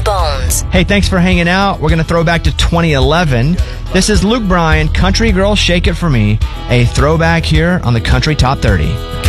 Bones. Hey, thanks for hanging out. We're going to throw back to 2011. This is Luke Bryan, Country Girl Shake It For Me, a throwback here on the Country Top 30.